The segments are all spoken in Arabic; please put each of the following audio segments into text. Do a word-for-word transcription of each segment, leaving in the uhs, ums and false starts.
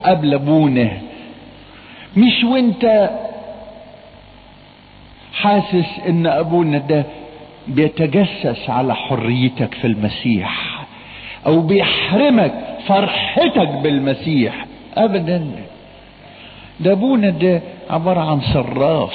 قبل ابونا، مش وانت حاسس ان ابونا ده بيتجسس على حريتك في المسيح او بيحرمك فرحتك بالمسيح. ابدا، ده ابونا ده عبارة عن صراف.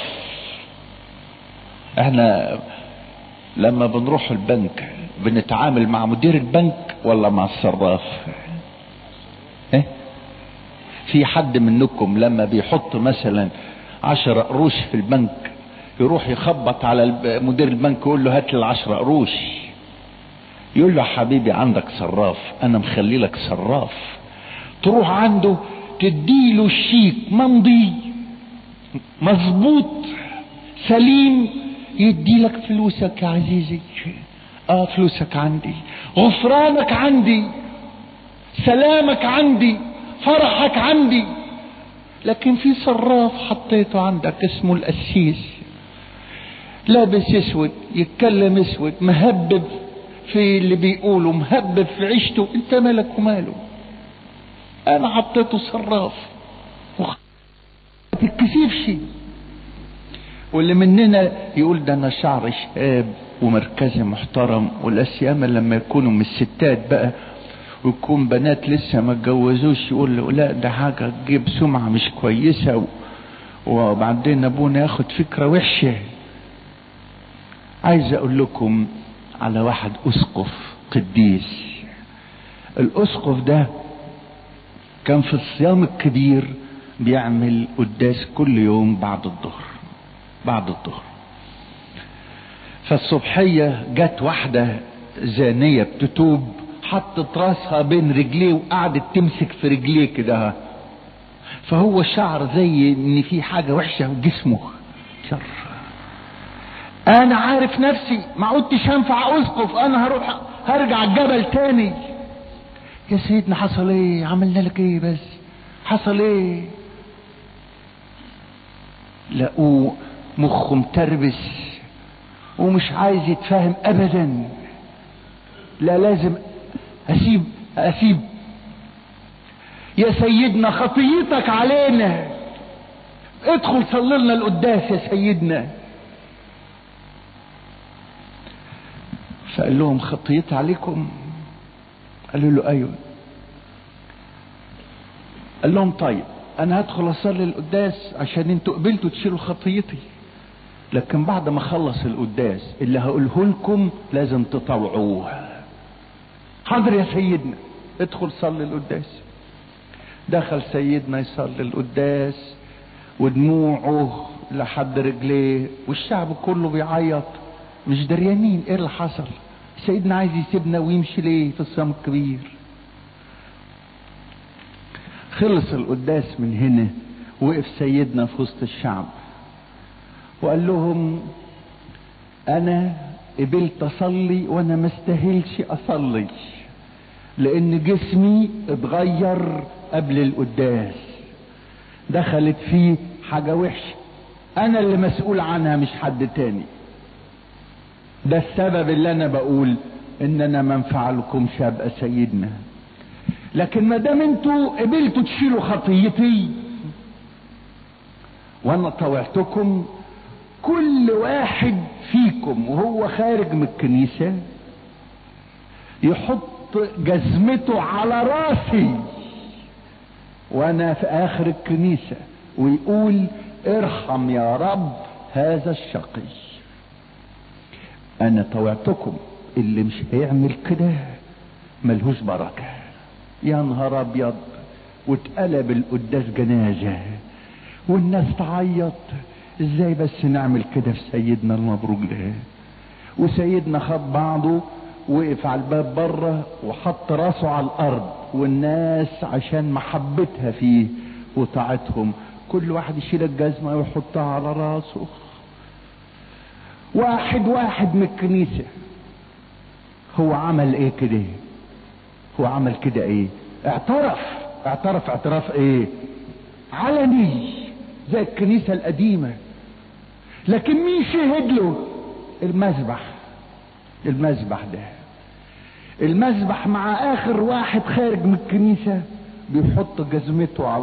احنا لما بنروح البنك بنتعامل مع مدير البنك ولا مع الصراف؟ ايه؟ في حد منكم لما بيحط مثلا عشرة قروش في البنك يروح يخبط على مدير البنك يقول له هات لي العشرة قروش، يقول له حبيبي عندك صراف، انا مخلي لك صراف. تروح عنده تديله الشيك ممضي مظبوط سليم، يدي لك فلوسك يا عزيزي. اه فلوسك عندي، غفرانك عندي، سلامك عندي، فرحك عندي. لكن في صراف حطيته عندك اسمه القسيس، لابس اسود، يتكلم اسود، مهبب في اللي بيقوله، مهبب في عيشته. انت مالك وماله؟ انا حطيته صراف، ما تتكسفش. واللي مننا يقول ده انا شعري شاب ومركزي محترم، والاسيامه لما يكونوا من الستات بقى ويكون بنات لسه ما اتجوزوش يقول له لا ده حاجه تجيب سمعه مش كويسه، وبعدين ابونا ياخد فكره وحشه. عايز اقول لكم على واحد اسقف قديس. الاسقف ده كان في الصيام الكبير بيعمل قداس كل يوم بعد الظهر، بعد الظهر. فالصبحيه جت واحده زانيه بتتوب، حطت راسها بين رجليه وقعدت تمسك في رجليه كده، فهو شعر زي ان في حاجه وحشه في جسمه شر. انا عارف نفسي ما عدتش هنفع اسقف، انا هروح هرجع الجبل تاني. يا سيدنا حصل ايه؟ عملنا لك ايه بس؟ حصل ايه؟ لقوه مخه متربس ومش عايز يتفاهم ابدا. لا لازم اسيب اسيب يا سيدنا خطيتك علينا، ادخل صلي لنا القداس يا سيدنا. فقال لهم خطيتي عليكم؟ قالوا له ايوه. قال لهم طيب انا هدخل اصلي القداس عشان انتوا قبلتوا تشيلوا خطيتي، لكن بعد ما اخلص القداس اللي هقوله لكم لازم تطوعوه. حاضر يا سيدنا، ادخل صلي القداس. دخل سيدنا يصلي القداس ودموعه لحد رجليه، والشعب كله بيعيط مش دريانين ايه اللي حصل. سيدنا عايز يسيبنا ويمشي ليه في الصيام الكبير؟ خلص القداس من هنا، وقف سيدنا في وسط الشعب وقال لهم انا قبلت اصلي وانا ما استاهلش اصلي، لان جسمي اتغير قبل القداس، دخلت فيه حاجة وحشة انا اللي مسؤول عنها مش حد تاني. ده السبب اللي انا بقول ان انا ما انفع لكمش ابقى سيدنا. لكن ما دام انتوا قبلتوا تشيلوا خطيتي وانا طوعتكم، كل واحد فيكم وهو خارج من الكنيسة يحط جزمته على راسي وانا في اخر الكنيسة ويقول ارحم يا رب هذا الشقي. انا طوعتكم، اللي مش هيعمل كده ملهوش بركة. يا نهار ابيض، واتقلب القداس جنازة والناس تعيط. ازاي بس نعمل كده في سيدنا المبروك ده؟ وسيدنا خد بعضه وقف على الباب بره وحط راسه على الارض، والناس عشان محبتها فيه وطاعتهم كل واحد يشيل الجزمة ويحطها على راسه. واحد واحد من الكنيسة هو عمل ايه كده؟ هو عمل كده ايه؟ اعترف اعترف اعتراف ايه؟ علني زي الكنيسة القديمة. لكن مين شهد له؟ المذبح. المذبح ده المذبح مع اخر واحد خارج من الكنيسة بيحط جزمته على